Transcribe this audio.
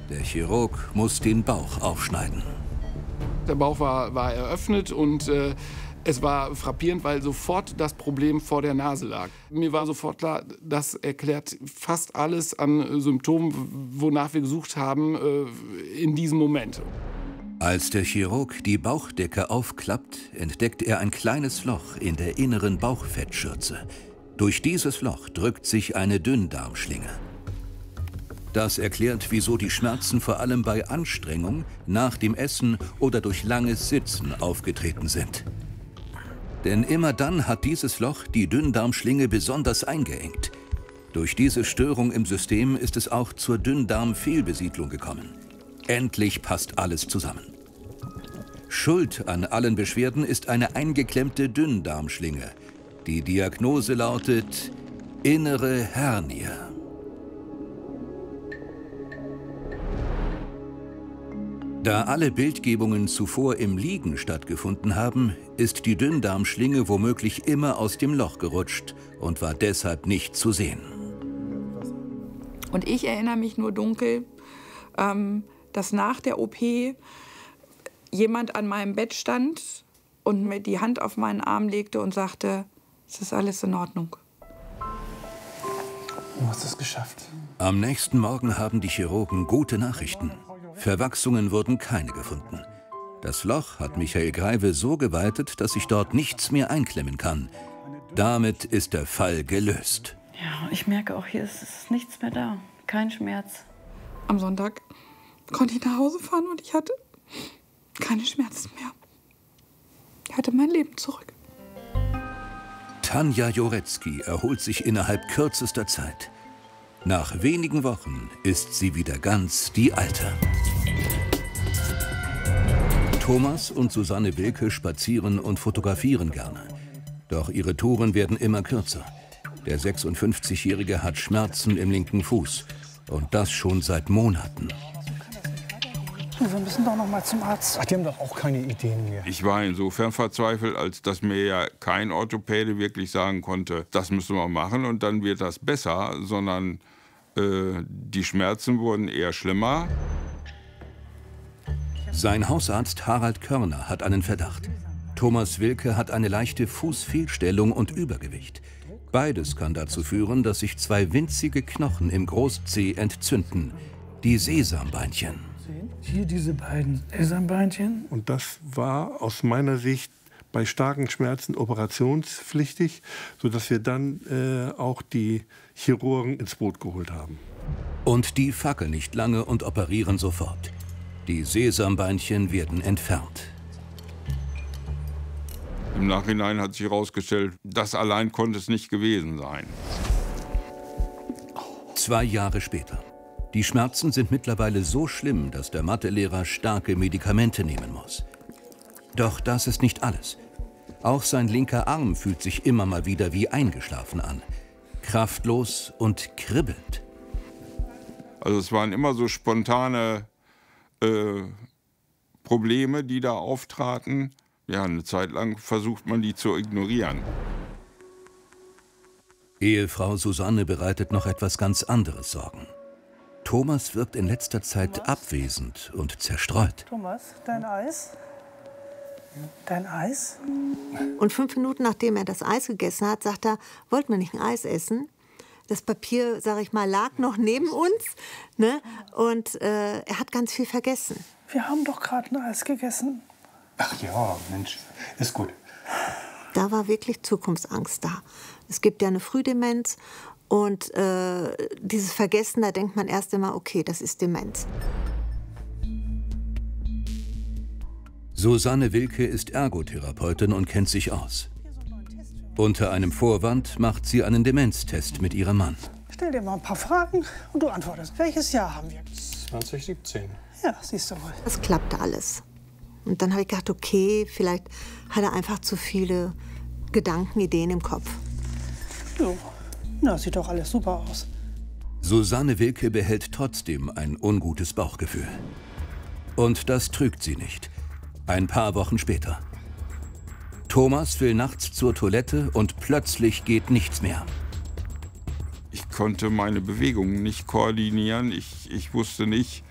Der Chirurg muss den Bauch aufschneiden. Der Bauch war eröffnet und es war frappierend, weil sofort das Problem vor der Nase lag. Mir war sofort klar, das erklärt fast alles an Symptomen, wonach wir gesucht haben in diesem Moment. Als der Chirurg die Bauchdecke aufklappt, entdeckt er ein kleines Loch in der inneren Bauchfettschürze. Durch dieses Loch drückt sich eine Dünndarmschlinge. Das erklärt, wieso die Schmerzen vor allem bei Anstrengung, nach dem Essen oder durch langes Sitzen aufgetreten sind. Denn immer dann hat dieses Loch die Dünndarmschlinge besonders eingeengt. Durch diese Störung im System ist es auch zur Dünndarmfehlbesiedlung gekommen. Endlich passt alles zusammen. Schuld an allen Beschwerden ist eine eingeklemmte Dünndarmschlinge. Die Diagnose lautet innere Hernie. Da alle Bildgebungen zuvor im Liegen stattgefunden haben, ist die Dünndarmschlinge womöglich immer aus dem Loch gerutscht und war deshalb nicht zu sehen. Und ich erinnere mich nur dunkel, dass nach der OP jemand an meinem Bett stand und mir die Hand auf meinen Arm legte und sagte, es ist alles in Ordnung. Du hast es geschafft. Am nächsten Morgen haben die Chirurgen gute Nachrichten. Verwachsungen wurden keine gefunden. Das Loch hat Michael Greive so geweitet, dass sich dort nichts mehr einklemmen kann. Damit ist der Fall gelöst. Ja, ich merke auch, hier ist nichts mehr da. Kein Schmerz. Am Sonntag konnte ich nach Hause fahren und ich hatte keine Schmerzen mehr. Ich hatte mein Leben zurück. Tanja Joretzky erholt sich innerhalb kürzester Zeit. Nach wenigen Wochen ist sie wieder ganz die Alte. Thomas und Susanne Wilke spazieren und fotografieren gerne. Doch ihre Touren werden immer kürzer. Der 56-Jährige hat Schmerzen im linken Fuß. Und das schon seit Monaten. Wir müssen doch noch mal zum Arzt. Ach, die haben doch auch keine Ideen mehr. Ich war insofern verzweifelt, als dass mir ja kein Orthopäde wirklich sagen konnte, das müssen wir machen und dann wird das besser, sondern die Schmerzen wurden eher schlimmer. Sein Hausarzt Harald Körner hat einen Verdacht. Thomas Wilke hat eine leichte Fußfehlstellung und Übergewicht. Beides kann dazu führen, dass sich zwei winzige Knochen im Großzeh entzünden, die Sesambeinchen. Hier diese beiden Sesambeinchen. Und das war aus meiner Sicht bei starken Schmerzen operationspflichtig, sodass wir dann auch die Chirurgen ins Boot geholt haben. Und die fackeln nicht lange und operieren sofort. Die Sesambeinchen werden entfernt. Im Nachhinein hat sich herausgestellt, das allein konnte es nicht gewesen sein. 2 Jahre später. Die Schmerzen sind mittlerweile so schlimm, dass der Mathelehrer starke Medikamente nehmen muss. Doch das ist nicht alles. Auch sein linker Arm fühlt sich immer mal wieder wie eingeschlafen an. Kraftlos und kribbelnd. Also es waren immer so spontane Probleme, die da auftraten. Ja, eine Zeit lang versucht man, die zu ignorieren. Ehefrau Susanne bereitet noch etwas ganz anderes Sorgen. Thomas wirkt in letzter Zeit abwesend und zerstreut. Thomas, dein Eis? Dein Eis? Und 5 Minuten nachdem er das Eis gegessen hat, sagt er, wollten wir nicht ein Eis essen? Das Papier, sag ich mal, lag noch neben uns, ne? Und er hat ganz viel vergessen. Wir haben doch gerade ein Eis gegessen. Ach ja, Mensch, ist gut. Da war wirklich Zukunftsangst da. Es gibt ja eine Frühdemenz und dieses Vergessen, da denkt man erst immer, okay, das ist Demenz. Susanne Wilke ist Ergotherapeutin und kennt sich aus. Unter einem Vorwand macht sie einen Demenztest mit ihrem Mann. Stell dir mal ein paar Fragen und du antwortest. Welches Jahr haben wir? 2017. Ja, siehst du mal. Das klappte alles. Und dann habe ich gedacht, okay, vielleicht hat er einfach zu viele Gedanken, Ideen im Kopf. Jo, na, sieht doch alles super aus. Susanne Wilke behält trotzdem ein ungutes Bauchgefühl. Und das trügt sie nicht. Ein paar Wochen später. Thomas will nachts zur Toilette und plötzlich geht nichts mehr. Ich konnte meine Bewegungen nicht koordinieren. Ich wusste nicht,